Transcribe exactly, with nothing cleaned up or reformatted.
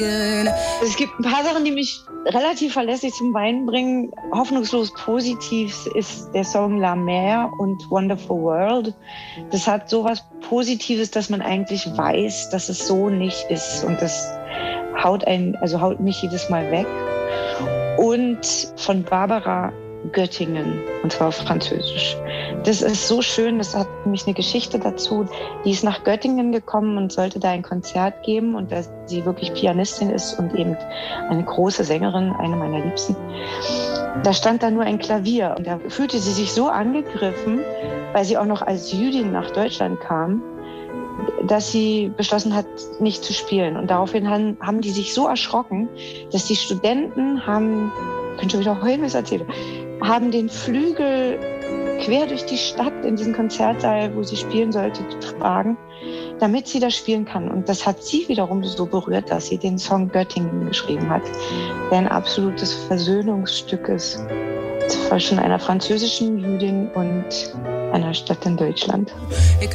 Es gibt ein paar Sachen, die mich relativ verlässlich zum Weinen bringen. Hoffnungslos positiv ist der Song La Mer und Wonderful World. Das hat sowas Positives, dass man eigentlich weiß, dass es so nicht ist. Und das haut einen, also haut mich jedes Mal weg. Und von Barbara Göttingen, und zwar auf Französisch. Das ist so schön, das hat nämlich eine Geschichte dazu. Die ist nach Göttingen gekommen und sollte da ein Konzert geben. Und da sie wirklich Pianistin ist und eben eine große Sängerin, eine meiner Liebsten, da stand da nur ein Klavier. Und da fühlte sie sich so angegriffen, weil sie auch noch als Jüdin nach Deutschland kam, dass sie beschlossen hat, nicht zu spielen. Und daraufhin haben, haben die sich so erschrocken, dass die Studenten haben, ich kann schon wieder heulen, was ich erzähle, haben den Flügel quer durch die Stadt in diesen Konzertsaal, wo sie spielen sollte, getragen, damit sie das spielen kann. Und das hat sie wiederum so berührt, dass sie den Song Göttingen geschrieben hat, der ein absolutes Versöhnungsstück ist zwischen einer französischen Jüdin und einer Stadt in Deutschland.